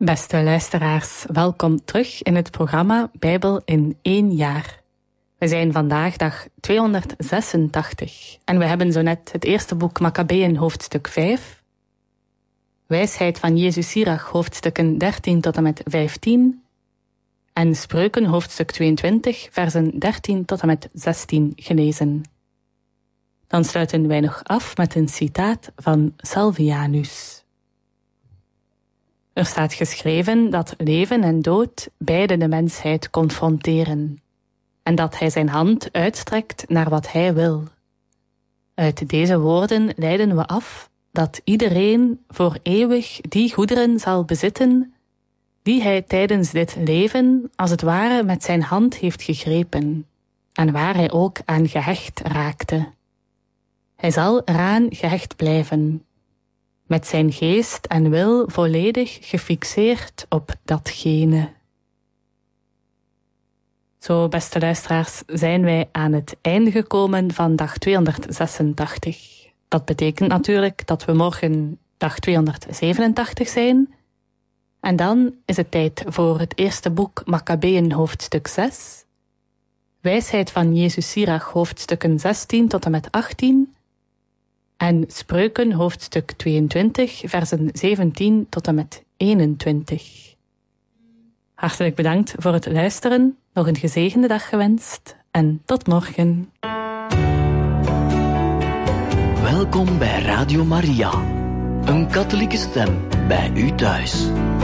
Beste luisteraars, welkom terug in het programma Bijbel in 1 jaar. We zijn vandaag dag 286 en we hebben zo net het eerste boek Makkabeeën hoofdstuk 5, Wijsheid van Jezus Sirach hoofdstukken 13 tot en met 15 en Spreuken hoofdstuk 22 versen 13 tot en met 16 gelezen. Dan sluiten wij nog af met een citaat van Salvianus. Er staat geschreven dat leven en dood beide de mensheid confronteren en dat hij zijn hand uitstrekt naar wat hij wil. Uit deze woorden leiden we af dat iedereen voor eeuwig die goederen zal bezitten die hij tijdens dit leven als het ware met zijn hand heeft gegrepen en waar hij ook aan gehecht raakte. Hij zal eraan gehecht blijven, met zijn geest en wil volledig gefixeerd op datgene. Zo, beste luisteraars, zijn wij aan het einde gekomen van dag 286. Dat betekent natuurlijk dat we morgen dag 287 zijn. En dan is het tijd voor het eerste boek Makkabeeën hoofdstuk 6, Wijsheid van Jezus Sirach hoofdstukken 16 tot en met 18... en Spreuken hoofdstuk 22, versen 17 tot en met 21. Hartelijk bedankt voor het luisteren, nog een gezegende dag gewenst en tot morgen. Welkom bij Radio Maria, een katholieke stem bij u thuis.